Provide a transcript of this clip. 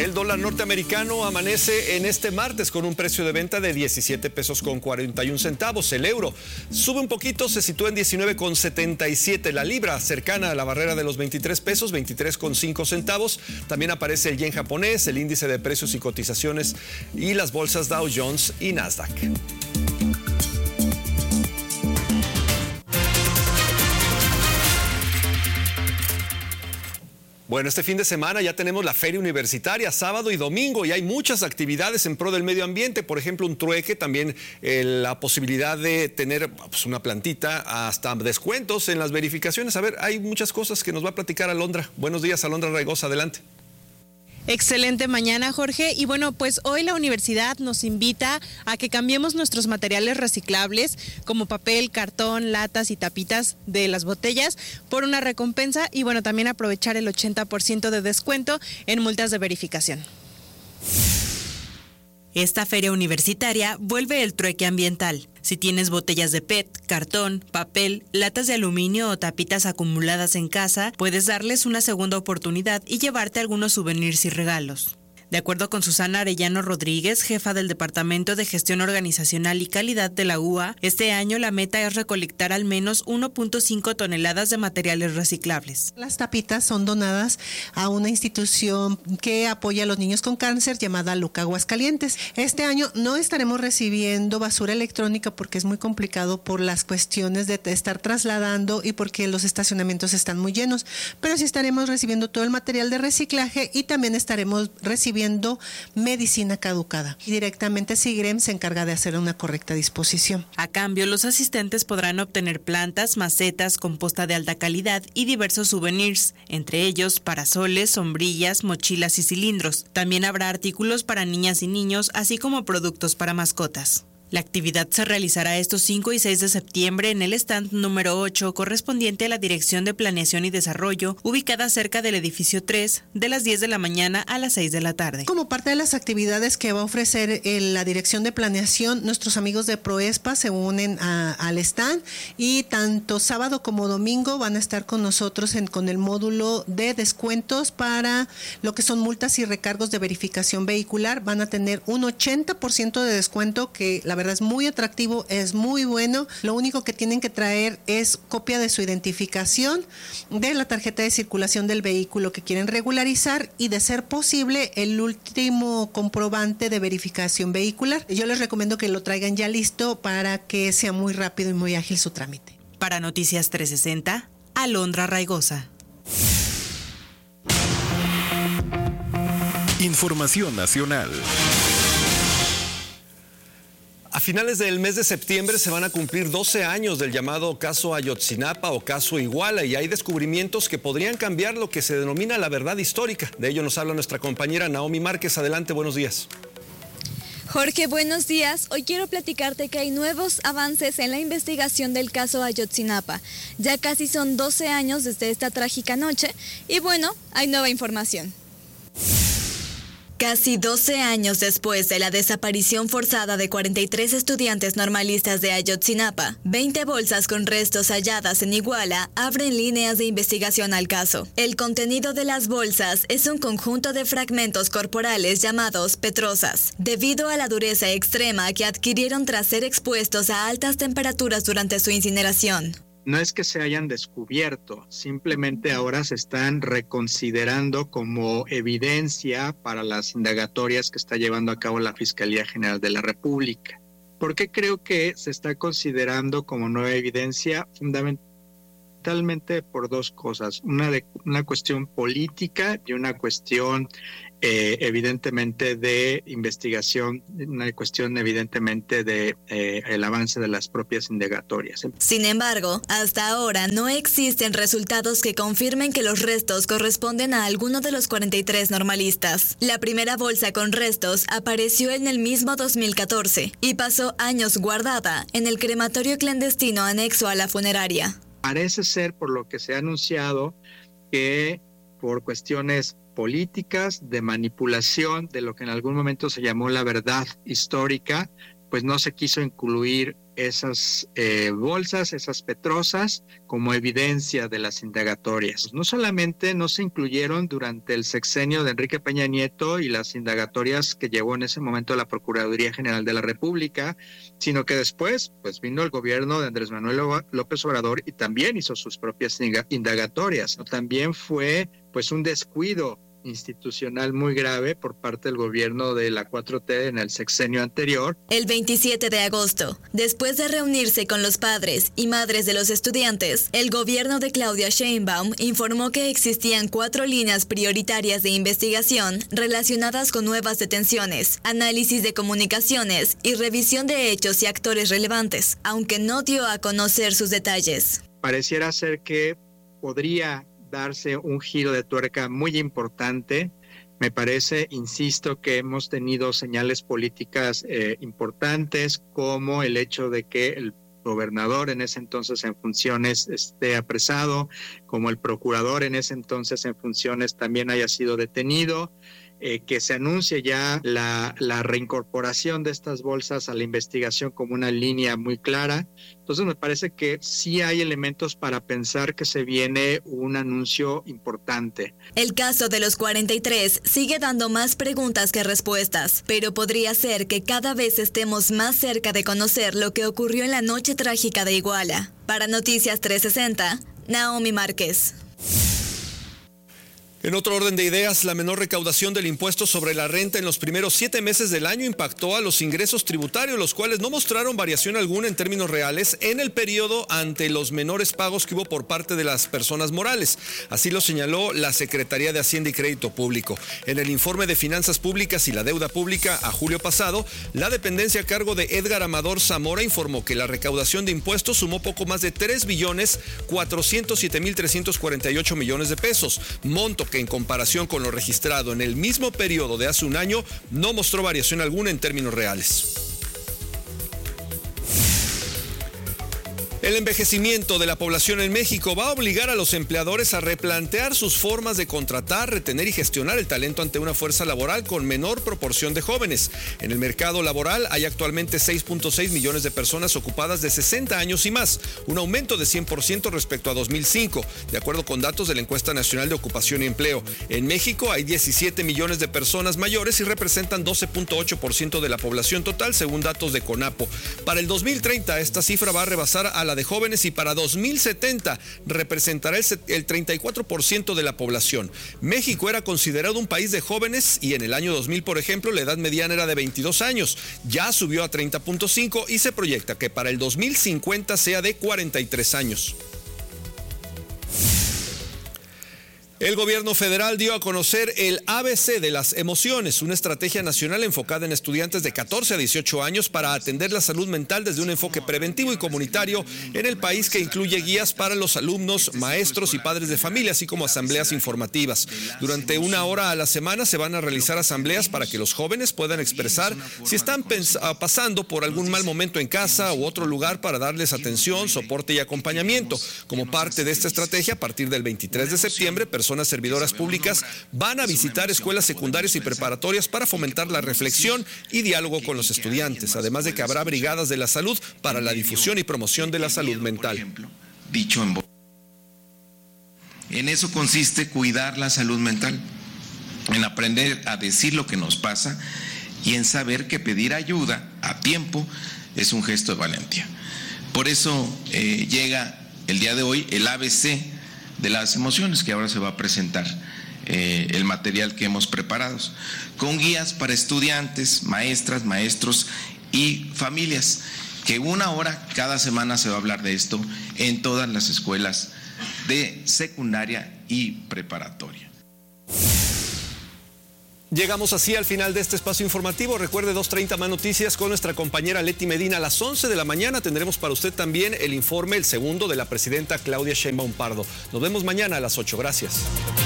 El dólar norteamericano amanece en este martes con un precio de venta de 17 pesos con 41 centavos. El euro sube un poquito, se sitúa en 19,77. La libra cercana a la barrera de los 23 pesos, 23,5 centavos. También aparece el yen japonés, el índice de precios y cotizaciones y las bolsas Dow Jones y Nasdaq. Bueno, este fin de semana ya tenemos la feria universitaria, sábado y domingo, y hay muchas actividades en pro del medio ambiente. Por ejemplo, un trueque, también la posibilidad de tener una plantita, hasta descuentos en las verificaciones. A ver, hay muchas cosas que nos va a platicar Alondra. Buenos días, Alondra Raigosa, adelante. Excelente mañana, Jorge. Y bueno, pues hoy la universidad nos invita a que cambiemos nuestros materiales reciclables como papel, cartón, latas y tapitas de las botellas por una recompensa y bueno, también aprovechar el 80% de descuento en multas de verificación. Esta feria universitaria vuelve el trueque ambiental. Si tienes botellas de PET, cartón, papel, latas de aluminio o tapitas acumuladas en casa, puedes darles una segunda oportunidad y llevarte algunos souvenirs y regalos. De acuerdo con Susana Arellano Rodríguez, jefa del Departamento de Gestión Organizacional y Calidad de la UA, este año la meta es recolectar al menos 1.5 toneladas de materiales reciclables. Las tapitas son donadas a una institución que apoya a los niños con cáncer llamada Luca Aguascalientes. Este año no estaremos recibiendo basura electrónica porque es muy complicado por las cuestiones de estar trasladando y porque los estacionamientos están muy llenos, pero sí estaremos recibiendo todo el material de reciclaje y también estaremos recibiendo medicina caducada. Y directamente SIGREM se encarga de hacer una correcta disposición. A cambio, los asistentes podrán obtener plantas, macetas, composta de alta calidad y diversos souvenirs, entre ellos parasoles, sombrillas, mochilas y cilindros. También habrá artículos para niñas y niños, así como productos para mascotas. La actividad se realizará estos 5 y 6 de septiembre en el stand número 8, correspondiente a la Dirección de Planeación y Desarrollo, ubicada cerca del edificio 3, de las 10 de la mañana a las 6 de la tarde. Como parte de las actividades que va a ofrecer la Dirección de Planeación, nuestros amigos de Proespa se unen al stand y tanto sábado como domingo van a estar con nosotros con el módulo de descuentos para lo que son multas y recargos de verificación vehicular. Van a tener un 80% de descuento que la verdad es muy atractivo, es muy bueno. Lo único que tienen que traer es copia de su identificación, de la tarjeta de circulación del vehículo que quieren regularizar y, de ser posible, el último comprobante de verificación vehicular. Yo les recomiendo que lo traigan ya listo para que sea muy rápido y muy ágil su trámite. Para Noticias 360, Alondra Raigosa. Información nacional. A finales del mes de septiembre se van a cumplir 12 años del llamado caso Ayotzinapa o caso Iguala, y hay descubrimientos que podrían cambiar lo que se denomina la verdad histórica. De ello nos habla nuestra compañera Naomi Márquez. Adelante, buenos días. Jorge, buenos días. Hoy quiero platicarte que hay nuevos avances en la investigación del caso Ayotzinapa. Ya casi son 12 años desde esta trágica noche y bueno, hay nueva información. Casi 12 años después de la desaparición forzada de 43 estudiantes normalistas de Ayotzinapa, 20 bolsas con restos halladas en Iguala abren líneas de investigación al caso. El contenido de las bolsas es un conjunto de fragmentos corporales llamados petrosas, debido a la dureza extrema que adquirieron tras ser expuestos a altas temperaturas durante su incineración. No es que se hayan descubierto, simplemente ahora se están reconsiderando como evidencia para las indagatorias que está llevando a cabo la Fiscalía General de la República. ¿Por qué creo que se está considerando como nueva evidencia? Fundamentalmente por dos cosas, una cuestión política y una cuestión evidentemente de investigación, una cuestión evidentemente de el avance de las propias indagatorias. Sin embargo, hasta ahora no existen resultados que confirmen que los restos corresponden a alguno de los 43 normalistas. La primera bolsa con restos apareció en el mismo 2014 y pasó años guardada en el crematorio clandestino anexo a la funeraria. Parece ser, por lo que se ha anunciado, que por cuestiones políticas, de manipulación, de lo que en algún momento se llamó la verdad histórica, pues no se quiso incluir esas bolsas, esas petrosas, como evidencia de las indagatorias. No solamente no se incluyeron durante el sexenio de Enrique Peña Nieto y las indagatorias que llevó en ese momento la Procuraduría General de la República, sino que después pues vino el gobierno de Andrés Manuel López Obrador y también hizo sus propias indagatorias. También fue pues un descuido institucional muy grave por parte del gobierno de la 4T en el sexenio anterior. El 27 de agosto, después de reunirse con los padres y madres de los estudiantes, el gobierno de Claudia Sheinbaum informó que existían 4 líneas prioritarias de investigación relacionadas con nuevas detenciones, análisis de comunicaciones y revisión de hechos y actores relevantes, aunque no dio a conocer sus detalles. Pareciera ser que podría darse un giro de tuerca muy importante. Me parece, insisto, que hemos tenido señales políticas importantes, como el hecho de que el gobernador en ese entonces en funciones esté apresado, como el procurador en ese entonces en funciones también haya sido detenido, que se anuncie ya la reincorporación de estas bolsas a la investigación como una línea muy clara. Entonces me parece que sí hay elementos para pensar que se viene un anuncio importante. El caso de los 43 sigue dando más preguntas que respuestas, pero podría ser que cada vez estemos más cerca de conocer lo que ocurrió en la noche trágica de Iguala. Para Noticias 360, Naomi Márquez. En otro orden de ideas, la menor recaudación del impuesto sobre la renta en los primeros 7 meses del año impactó a los ingresos tributarios, los cuales no mostraron variación alguna en términos reales en el periodo ante los menores pagos que hubo por parte de las personas morales. Así lo señaló la Secretaría de Hacienda y Crédito Público. En el informe de Finanzas Públicas y la Deuda Pública a julio pasado, la dependencia a cargo de Edgar Amador Zamora informó que la recaudación de impuestos sumó poco más de 3.407.348 millones de pesos, monto que en comparación con lo registrado en el mismo periodo de hace un año no mostró variación alguna en términos reales. El envejecimiento de la población en México va a obligar a los empleadores a replantear sus formas de contratar, retener y gestionar el talento ante una fuerza laboral con menor proporción de jóvenes. En el mercado laboral hay actualmente 6.6 millones de personas ocupadas de 60 años y más, un aumento de 100% respecto a 2005, de acuerdo con datos de la Encuesta Nacional de Ocupación y Empleo. En México hay 17 millones de personas mayores y representan 12.8% de la población total, según datos de CONAPO. Para el 2030, esta cifra va a rebasar a la de jóvenes y para 2070 representará el 34% de la población. México era considerado un país de jóvenes y en el año 2000, por ejemplo, la edad mediana era de 22 años. Ya subió a 30.5 y se proyecta que para el 2050 sea de 43 años. El gobierno federal dio a conocer el ABC de las emociones, una estrategia nacional enfocada en estudiantes de 14 a 18 años para atender la salud mental desde un enfoque preventivo y comunitario en el país, que incluye guías para los alumnos, maestros y padres de familia, así como asambleas informativas. Durante 1 hora a la semana se van a realizar asambleas para que los jóvenes puedan expresar si están pasando por algún mal momento en casa u otro lugar, para darles atención, soporte y acompañamiento. Como parte de esta estrategia, a partir del 23 de septiembre, personas servidoras públicas van a visitar escuelas secundarias y preparatorias para fomentar la reflexión y diálogo con los estudiantes, además de que habrá brigadas de la salud para la difusión y promoción de la salud mental. En eso consiste cuidar la salud mental, en aprender a decir lo que nos pasa y en saber que pedir ayuda a tiempo es un gesto de valentía. Por eso llega el día de hoy el ABC de las emociones, que ahora se va a presentar el material que hemos preparado, con guías para estudiantes, maestras, maestros y familias, que 1 hora cada semana se va a hablar de esto en todas las escuelas de secundaria y preparatoria. Llegamos así al final de este espacio informativo. Recuerde 2:30 más noticias con nuestra compañera Leti Medina. A las 11 de la mañana tendremos para usted también el informe, el segundo, de la presidenta Claudia Sheinbaum Pardo. Nos vemos mañana a las 8. Gracias.